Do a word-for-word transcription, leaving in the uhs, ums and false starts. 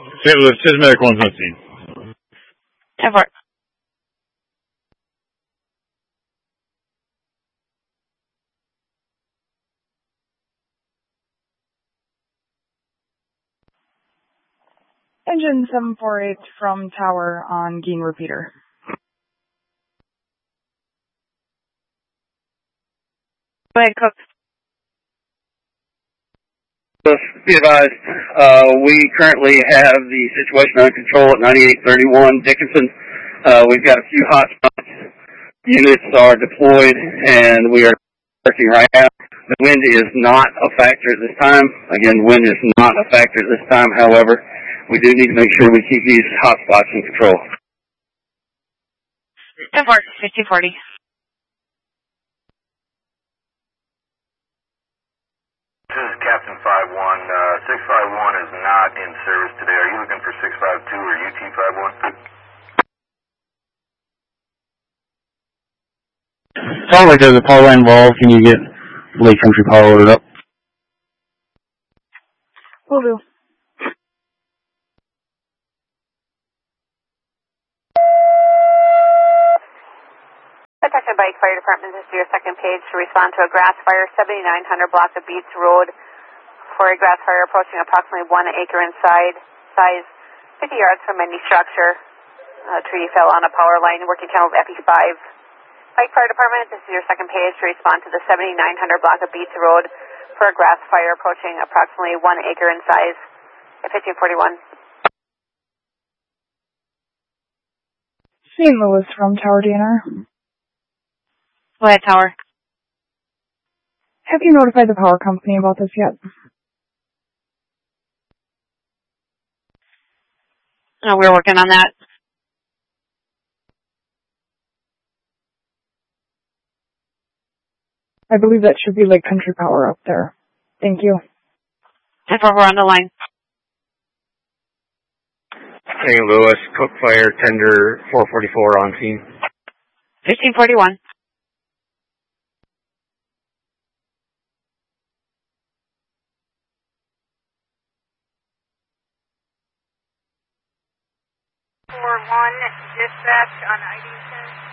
Saint Louis, Citizen Medic one's on scene. ten four. Engine seven four eight from tower on gain repeater. Go ahead, Cook. Be advised, uh, we currently have the situation under control at ninety-eight thirty-one Dickinson. Uh, we've got a few hot spots. Units are deployed, and we are working right now. The wind is not a factor at this time. Again, wind is not a factor at this time. However, we do need to make sure we keep these hot spots in control. ten four, fifteen forty. This is Captain five one. Uh, six five one is not in service today. Are you looking for six five two or U T five one? Sounds like there's a power line involved. Can you get Lake Country Power loaded up? Will do. Attention Bike Fire Department, this is your second page to respond to a grass fire, seventy-nine hundred block of Beats Road for a grass fire approaching approximately one acre in side, size, fifty yards from any structure. A tree fell on a power line, working channel F E five. Bike Fire Department, this is your second page to respond to the seventy-nine hundred block of Beats Road for a grass fire approaching approximately one acre in size at fifteen forty-one. Saint Louis from tower D N R. Go ahead, Tower. Have you notified the power company about this yet? No, we're working on that. I believe that should be Lake Country Power up there. Thank you. ten four, we're on the line. Saint Louis, Cook Fire, tender four forty-four on scene. fifteen forty-one. four one, dispatch on Idington.